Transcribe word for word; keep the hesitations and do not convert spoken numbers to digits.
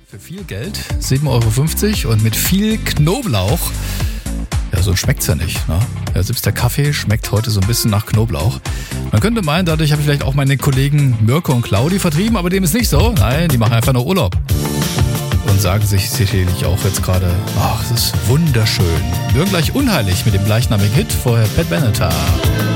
Für viel Geld, sieben Euro fünfzig und mit viel Knoblauch. Ja, so schmeckt's ja nicht. Ne? Ja, selbst der Kaffee schmeckt heute so ein bisschen nach Knoblauch. Man könnte meinen, dadurch habe ich vielleicht auch meine Kollegen Mirko und Claudi vertrieben, aber dem ist nicht so. Nein, die machen einfach nur Urlaub. Und sagen sich sicherlich auch jetzt gerade, ach, es ist wunderschön. Wir hören gleich Unheilig mit dem gleichnamigen Hit, vorher Pat Benatar.